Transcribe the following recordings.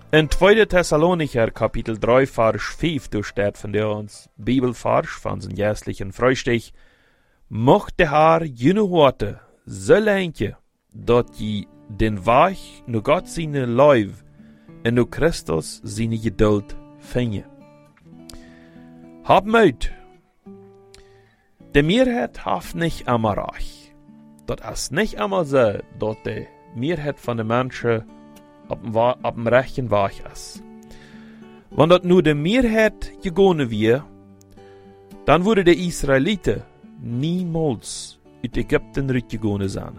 In 2. Thessalonicher Kapitel 3, Vers 5, da steht von der uns Bibelvers von seinem jährlichen Frühstück: Mocht der Herr jene Worte so lenken, dat je den Weg nu Gott seine Leib en nu Christus seine Geduld finge. Hab Mut. Die Mehrheit haft nicht immer reich. Dat ist nicht immer so, dat die Mehrheit von den Menschen auf dem rechten Weg ist. Wenn dat nur die Mehrheit gegangen wäre, dann würde die Israeliten niemals uit Ägypten rausgegangen sein.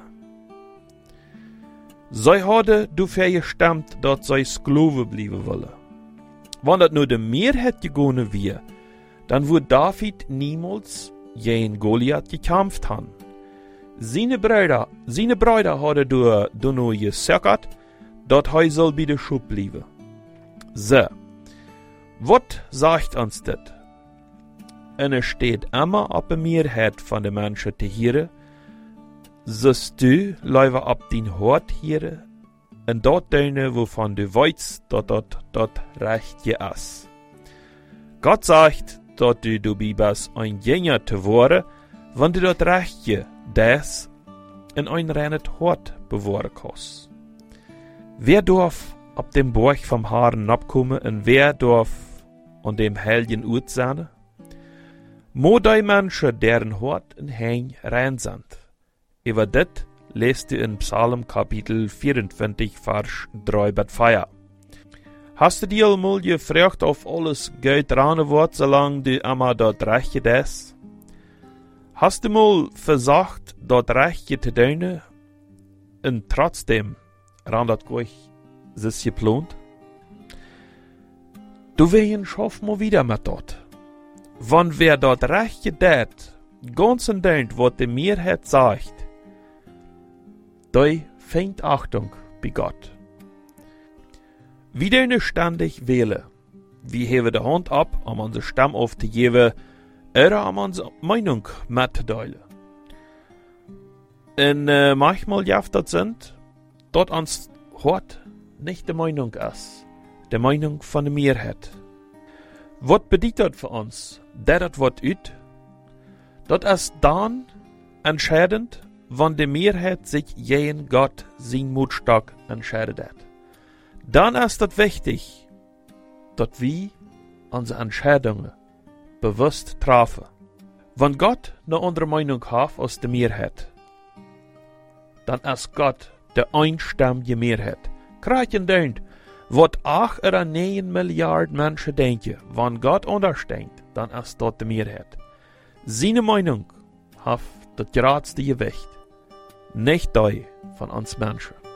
Sie hadden dafür gestimmt, dat sie Sklaven bleiben wollen. Wenn dat nur die Mehrheit gegangen wäre, dann würde David niemals gegen Goliath gekämpft haben. Seine Brüder hadden door nur gesagt, dat hij soll bei der Schub bleiben. So, was sagt uns das? Und es steht immer auf der Mehrheit von den Menschen zu hören, sollst du lieber ab dein Hort hören und dort deine, wovon du weißt, dat recht ist. Gott sagt, dass du dabei bist, ein Jünger zu werden, wenn du das Recht das in ein reines Hort bewahren kannst. Wer darf ab dem Berg vom Herrn abkommen und wer darf an dem heiligen Ort sein? Mo die Menschen, deren Hort und Hein rein sind. Über das lest du in Psalm Kapitel 24, Vers 3 bis 4. Hast du dir einmal gefragt, auf alles geht ran wird, solange du immer dort Recht ist? Hast du mal versagt, dort Recht zu tun und trotzdem ran dat gleich ist geplant? Du wirst schaff mal wieder mit dort. Wenn wer dort Recht gedät, ganz und denkt, was die Mehrheit sagt, da fängt Achtung bei Gott. Wieder eine ständig wählen. Wir heben die Hand ab, um unsere Stimme aufzugeben, oder um unsere Meinung mitzuteilen. Und manchmal jaft das sind, dort uns Hort nicht die Meinung ist, die Meinung von der Mehrheit. Was bedeutet das für uns? Das wird ut. Das ist dann entscheidend, wenn die Mehrheit sich gegen Gott sein Mutstock entscheidet. Dann ist es wichtig, dass wir unsere Entscheidungen bewusst treffen. Wenn Gott eine andere Meinung hat als die Mehrheit, dann ist Gott der einstimmige Mehrheit. Kraken denkt, was 8 oder 9 Milliarden Menschen denken, wenn Gott untersteht, dann ist dort die Mehrheit. Seine Meinung hat das geradste Gewicht, nicht die von uns Menschen.